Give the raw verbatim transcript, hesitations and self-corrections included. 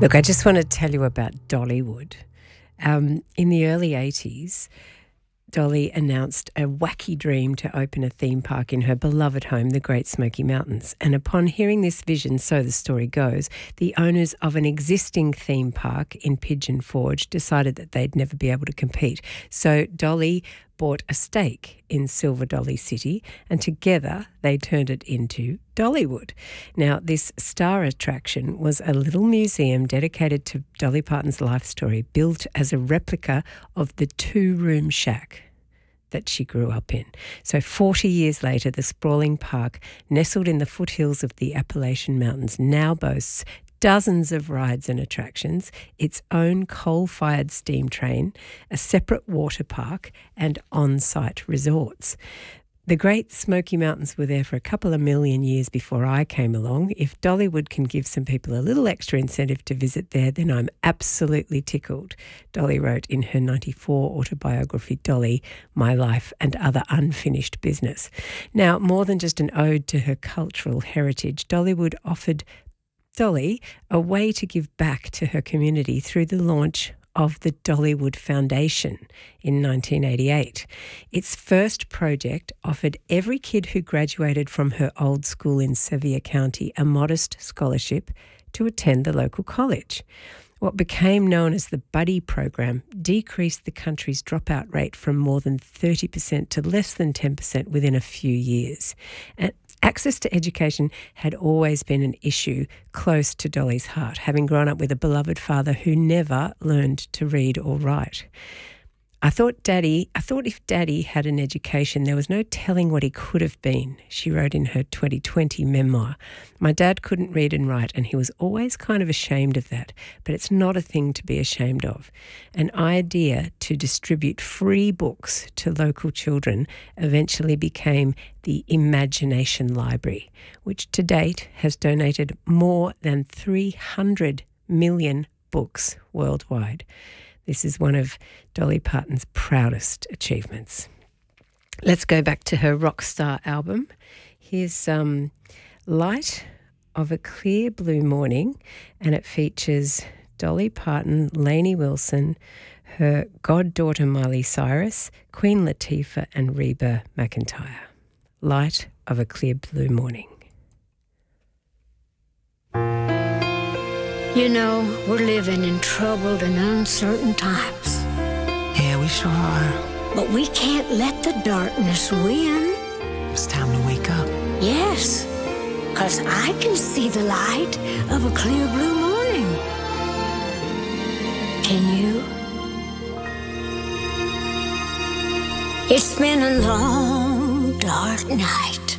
Look, I just want to tell you about Dollywood. Um, in the early eighties, Dolly announced a wacky dream to open a theme park in her beloved home, the Great Smoky Mountains. And upon hearing this vision, so the story goes, the owners of an existing theme park in Pigeon Forge decided that they'd never be able to compete. So Dolly bought a stake in Silver Dolly City, and together they turned it into Dollywood. Now, this star attraction was a little museum dedicated to Dolly Parton's life story, built as a replica of the two-room shack that she grew up in. So forty years later, the sprawling park, nestled in the foothills of the Appalachian Mountains, now boasts dozens of rides and attractions, its own coal-fired steam train, a separate water park, and on-site resorts. The Great Smoky Mountains were there for a couple of million years before I came along. If Dollywood can give some people a little extra incentive to visit there, then I'm absolutely tickled, Dolly wrote in her ninety-four autobiography, Dolly, My Life and Other Unfinished Business. Now, more than just an ode to her cultural heritage, Dollywood offered Dolly a way to give back to her community through the launch of the Dollywood Foundation in nineteen eighty-eight. Its first project offered every kid who graduated from her old school in Sevier County a modest scholarship to attend the local college. What became known as the Buddy Program decreased the country's dropout rate from more than thirty percent to less than ten percent within a few years. And access to education had always been an issue close to Dolly's heart, having grown up with a beloved father who never learned to read or write. I thought Daddy, I thought if Daddy had an education, there was no telling what he could have been, she wrote in her twenty twenty memoir. My dad couldn't read and write, and he was always kind of ashamed of that, but it's not a thing to be ashamed of. An idea to distribute free books to local children eventually became the Imagination Library, which to date has donated more than three hundred million books worldwide. This is one of Dolly Parton's proudest achievements. Let's go back to her rock star album. Here's um, Light of a Clear Blue Morning, and it features Dolly Parton, Lainey Wilson, her goddaughter Miley Cyrus, Queen Latifah and Reba McEntire. Light of a Clear Blue Morning. You know, we're living in troubled and uncertain times. Yeah, we sure are. But we can't let the darkness win. It's time to wake up. Yes, 'cause I can see the light of a clear blue morning. Can you? It's been a long, dark night.